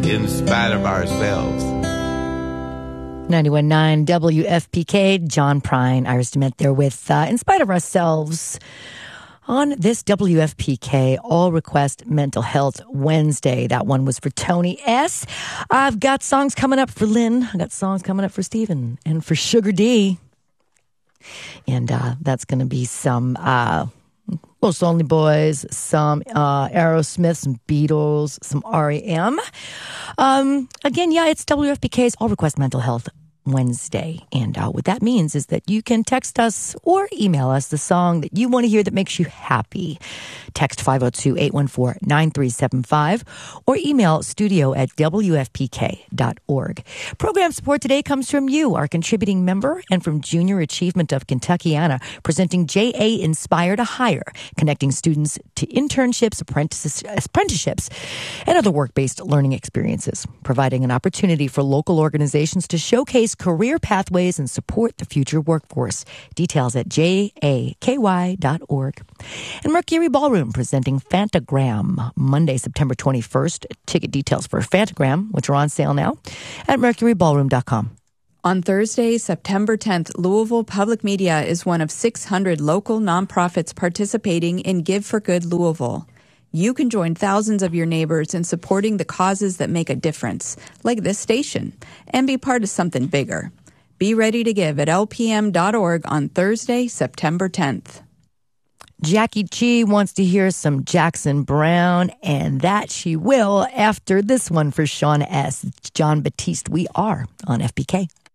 in spite of ourselves. 91.9 WFPK, John Prine, Iris DeMent there with In Spite of Ourselves on this WFPK All Request Mental Health Wednesday. That one was for Tony S. I've got songs coming up for Lynn. I've got songs coming up for Stephen and for Sugar D. And that's going to be some Most Lonely Boys, some Aerosmith, some Beatles, some REM. Again, yeah, it's WFPK's All Request Mental Health Wednesday. And what that means is that you can text us or email us the song that you want to hear that makes you happy. Text 502-814-9375 or email studio@wfpk.org. Program support today comes from you, our contributing member, and from Junior Achievement of Kentuckiana, presenting JA Inspire to Hire, connecting students to internships, apprenticeships, and other work-based learning experiences, providing an opportunity for local organizations to showcase career pathways and support the future workforce. Details at jaky.org. And Mercury Ballroom presenting Fantagram Monday, September 21st. Ticket details for Fantagram, which are on sale now, at mercuryballroom.com. On Thursday, September 10th, Louisville Public Media is one of 600 local nonprofits participating in Give for Good Louisville. You can join thousands of your neighbors in supporting the causes that make a difference, like this station, and be part of something bigger. Be ready to give at lpm.org on Thursday, September 10th. Jackie G wants to hear some Jackson Browne, and that she will after this one for Sean S. John Batiste. We are on FBK.